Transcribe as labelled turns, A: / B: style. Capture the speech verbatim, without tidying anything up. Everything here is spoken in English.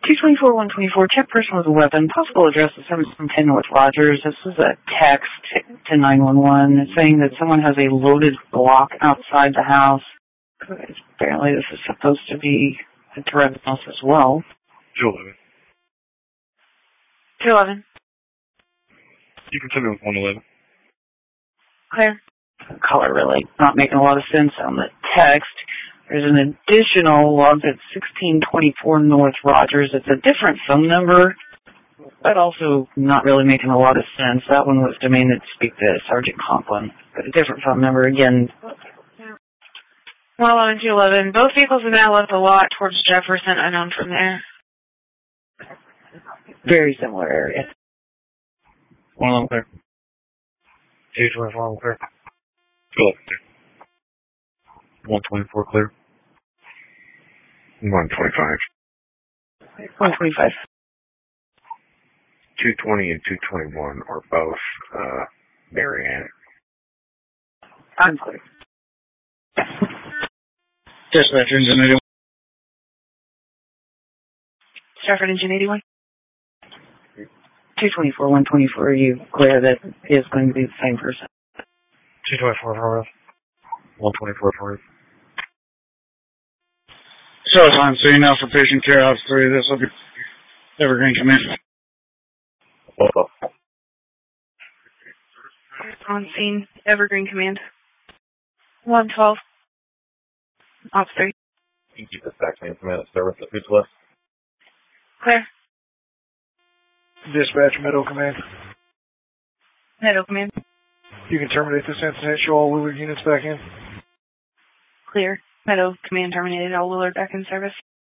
A: two twenty-four, one twenty-four, check person with a weapon. Possible address is seven ten North Rogers. This is a text to nine one one saying that someone has a loaded Glock outside the house. Apparently this is supposed to be a direct house as well.
B: two eleven.
A: two eleven.
B: You can send me with one eleven.
A: Clear. Color really not making a lot of sense on the text. There's an additional log at sixteen twenty-four North Rogers. It's a different phone number, but also not really making a lot of sense. That one was demanded to speak to Sergeant Conklin, but a different phone number again.
C: one eleven, two eleven. Both vehicles have now left the lot towards Jefferson, unknown from there.
A: Very similar area.
B: one eleven clear.
D: two twenty-four clear.
B: two eleven clear. one twenty-four clear. one twenty-five.
A: one twenty-five.
B: two twenty and two twenty-one are both, uh, Marianne.
A: I'm clear.
D: Dispatch engine eighty-one.
C: Stratford engine eighty-one.
A: two twenty-four, one twenty-four, are you clear that is going to be the same person?
D: two twenty-four forward.
B: one twenty-four forward.
D: So it's on scene now for patient care house three. This will be Evergreen Command.
B: Oh.
C: On scene, Evergreen Command. one twelve. Ops three.
B: You can keep this back to command of service at who's left.
C: Clear.
E: Dispatch, Meadow Command.
C: Meadow Command.
E: You can terminate this incident. Show all Willard units back in.
C: Clear. Meadow Command terminated. All Willard back in service.